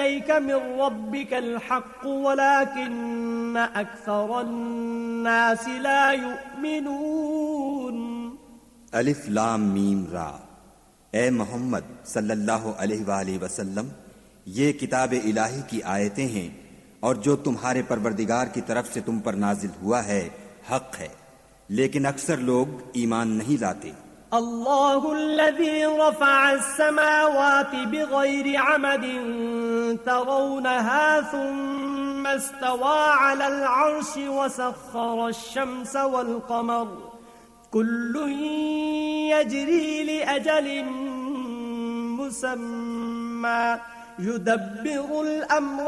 इलैक मिन रब्बिकल हक़्क़ वलाकिन्न अक्सरन्नास ला युमिनून। अलिफ लाम मीम रा। ए मोहम्मद सल्लल्लाहु अलैहि वसल्लम, ये किताब इलाही की आयतें हैं और जो तुम्हारे परवरदिगार की तरफ से तुम पर नाजिल हुआ है हक है, लेकिन अक्सर लोग ईमान नहीं लाते। अल्लाहुल्लज़ी रफ़अस-समावाति बिग़ैरि अमदिन तरौनहा सुम्मा इस्तवा अलल अर्शि वसख़्ख़रश-शम्स वल-क़मर कुल्लुन यजरी लिअजलिन मुसम्मा युदब्बिरुल अम्र